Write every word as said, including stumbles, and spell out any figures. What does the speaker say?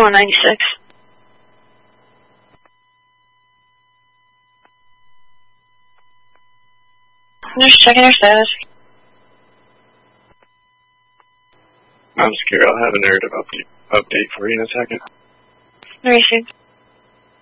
one ninety-six. Just checking their status. I'm secure. I'll have a narrative update, update for you in a second. No issue.